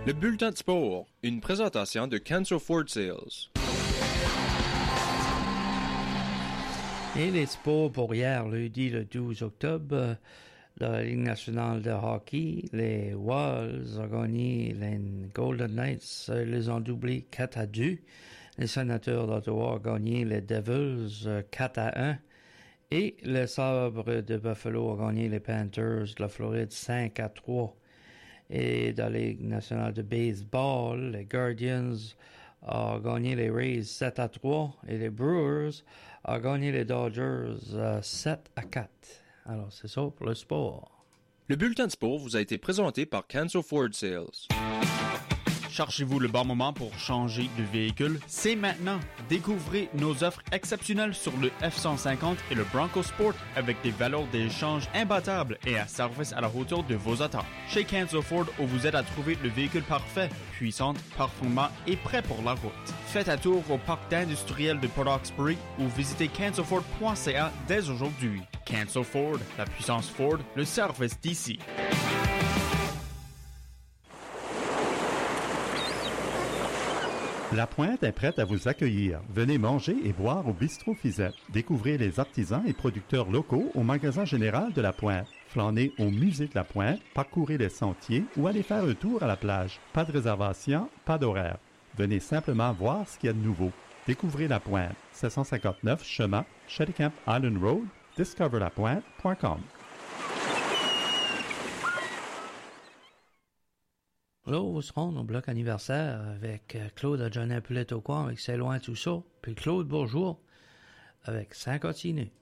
Le bulletin de sport, une présentation de Canso Ford Sales. Et les sports pour hier, lundi le 12 octobre, la Ligue nationale de hockey, les Walls ont gagné les Golden Knights, les ont doublés 4-2. Les Sénateurs d'Ottawa ont gagné les Devils 4-1. Et les Sabres de Buffalo ont gagné les Panthers de la Floride 5-3. Et dans la Ligue nationale de baseball, les Guardians ont gagné les Rays 7-3 et les Brewers ont gagné les Dodgers 7-4. Alors, c'est ça pour le sport. Le bulletin de sport vous a été présenté par Canso Ford Sales. Cherchez-vous le bon moment pour changer de véhicule? C'est maintenant! Découvrez nos offres exceptionnelles sur le F-150 et le Bronco Sport avec des valeurs d'échange imbattables et un service à la hauteur de vos attentes. Chez Canso Ford, on vous aide à trouver le véhicule parfait, puissant, performant et prêt pour la route. Faites un tour au parc d'industriel de Port Hawkesbury ou visitez cansoford.ca dès aujourd'hui. Canso Ford, la puissance Ford, le service d'ici. La Pointe est prête à vous accueillir. Venez manger et boire au Bistrot Fizette. Découvrez les artisans et producteurs locaux au magasin général de La Pointe. Flânez au musée de La Pointe, parcourez les sentiers ou allez faire un tour à la plage. Pas de réservation, pas d'horaire. Venez simplement voir ce qu'il y a de nouveau. Découvrez La Pointe. 759 chemin Shettycamp Island Road. discoverlapointe.com. Là, on va se rendre au bloc anniversaire avec Claude Adjonet Poulet au coin avec C'est loin tout ça, puis Claude Bourgeois avec 5 continue.